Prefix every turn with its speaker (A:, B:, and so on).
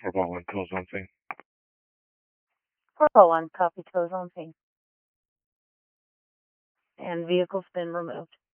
A: 4 pills on thing.
B: 401, copy, toes on ping. And vehicle's been removed.